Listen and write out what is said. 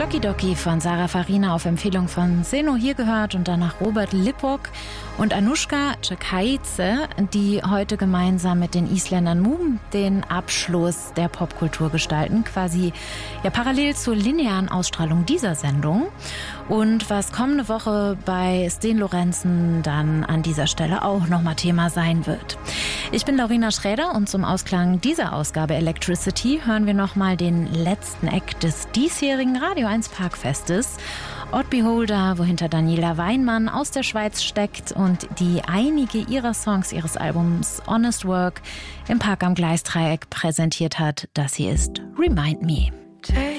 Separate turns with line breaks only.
Doki Doki von Sarah Farina auf Empfehlung von Seno hier gehört und danach Robert Lipok und Anushka Chakaidze, die heute gemeinsam mit den Isländern Moom den Abschluss der Popkultur gestalten, quasi ja parallel zur linearen Ausstrahlung dieser Sendung. Und was kommende Woche bei Sten Lorenzen dann an dieser Stelle auch nochmal Thema sein wird. Ich bin Laurina Schräder und zum Ausklang dieser Ausgabe Electricity hören wir nochmal den letzten Act des diesjährigen Radio 1 Parkfestes. Odd Beholder, wohinter Daniela Weinmann aus der Schweiz steckt und die einige ihrer Songs ihres Albums Honest Work im Park am Gleisdreieck präsentiert hat. Das hier ist Remind Me.